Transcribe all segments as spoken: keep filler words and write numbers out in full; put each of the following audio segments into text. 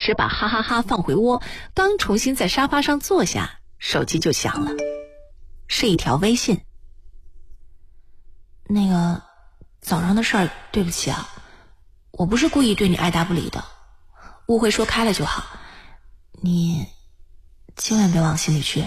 池把哈哈哈放回窝，刚重新在沙发上坐下，手机就响了，是一条微信。那个早上的事儿对不起啊，我不是故意对你爱答不理的，误会说开了就好，你千万别往心里去。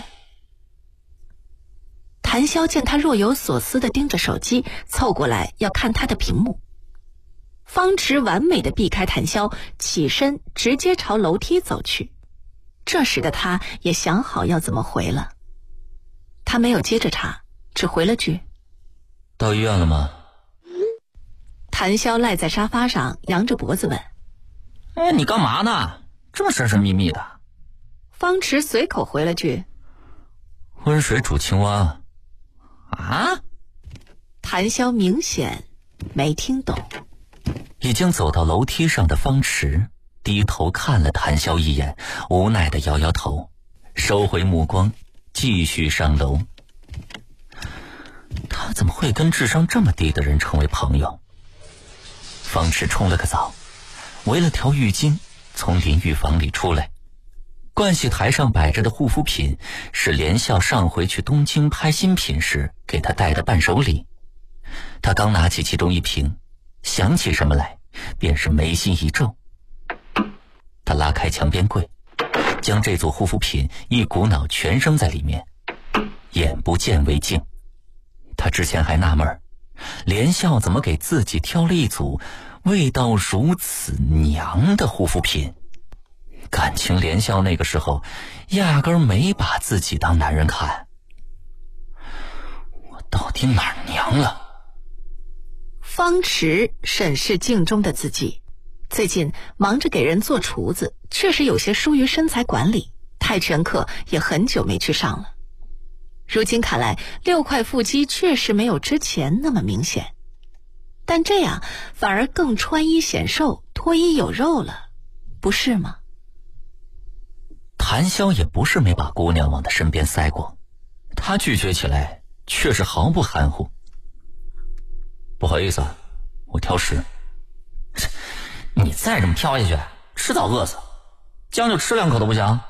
谭潇见他若有所思地盯着手机，凑过来要看他的屏幕。方池完美地避开谭潇，起身直接朝楼梯走去。这时的他也想好要怎么回了，他没有接着茬，只回了句： 到医院了吗？ 谭潇赖在沙发上，扬着脖子问： 哎，你干嘛呢？这么神神秘秘的。 方池随口回了句： 温水煮青蛙。啊？ 谭潇明显没听懂。 已经走到楼梯上的方池低头看了谭潇一眼，无奈地摇摇头，收回目光，继续上楼。他怎么会跟智商这么低的人成为朋友？方池冲了个澡，围了条浴巾从淋浴房里出来。盥洗台上摆着的护肤品是连笑上回去东京拍新品时给他带的伴手礼。他刚拿起其中一瓶，想起什么来，便是眉心一皱。他拉开墙边柜，将这组护肤品一股脑全扔在里面，眼不见为净。他之前还纳闷，连笑怎么给自己挑了一组味道如此娘的护肤品。感情连笑那个时候压根儿没把自己当男人看。我到底哪儿娘了？ 方池审视镜中的自己，最近忙着给人做厨子，确实有些疏于身材管理，泰拳课也很久没去上了。如今看来，六块腹肌确实没有之前那么明显，但这样反而更穿衣显瘦，脱衣有肉了，不是吗？ 谭潇也不是没把姑娘往他身边塞过，他拒绝起来却是毫不含糊。不好意思啊，我挑食。你再这么挑下去，迟早饿死，将就吃两口都不行。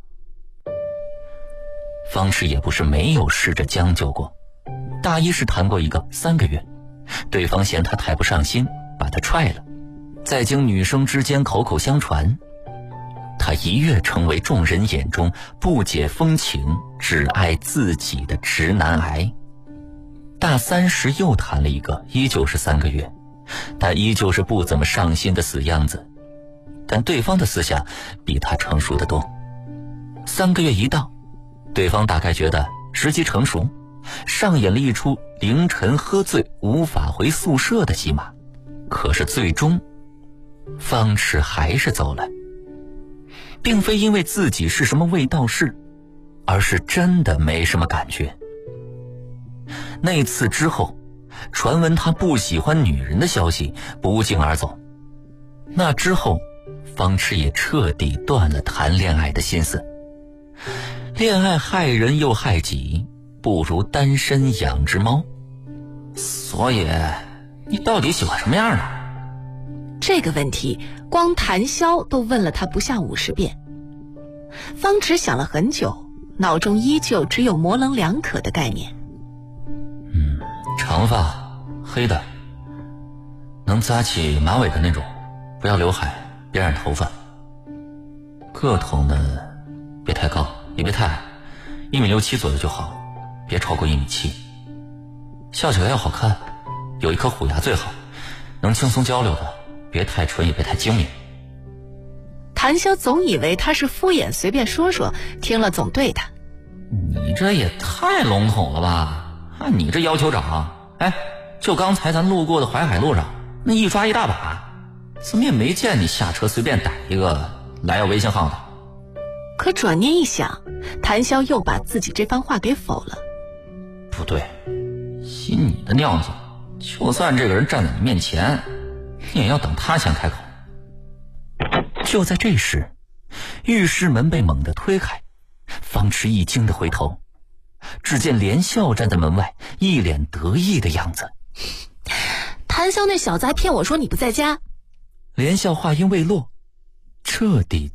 方池也不是没有试着将就过，大一是谈过一个三个月，对方嫌他太不上心，把他踹了，再经女生之间口口相传，他一跃成为众人眼中不解风情、只爱自己的直男癌。大三时又谈了一个，依旧是三个月，他依旧是不怎么上心的死样子，但对方的思想比他成熟得多。三个月一到，对方大概觉得时机成熟，上演了一出凌晨喝醉无法回宿舍的戏码。可是最终方池还是走了，并非因为自己是什么卫道士，而是真的没什么感觉。那次之后，传闻他不喜欢女人的消息不胫而走。那之后，方池也彻底断了谈恋爱的心思。恋爱害人又害己，不如单身养只猫。所以，你到底喜欢什么样的？ 这个问题，光谭潇都问了他不下五十遍。方池想了很久，脑中依旧只有模棱两可的概念。 嗯，长发，黑的，能扎起马尾的那种，不要刘海，别染头发。个头呢，别太高，也别太矮，一米六七左右就好，别超过一米七。笑起来要好看，有一颗虎牙最好，能轻松交流的，别太蠢也别太精明。 谭潇总以为他是敷衍随便说说，听了总对他。 你这也太笼统了吧？按你这要求长，哎，就刚才咱路过的淮海路上，那一抓一大把，怎么也没见你下车随便逮一个来要微信号的。 可转念一想，谭潇又把自己这番话给否了。 不对，以你的尿性，就算这个人站在你面前，你也要等他先开口。就在这时，浴室门被猛地推开，方池一惊地回头，只见连笑站在门外，一脸得意的样子。 谭潇那小子还骗我说你不在家。 连笑话音未落，彻底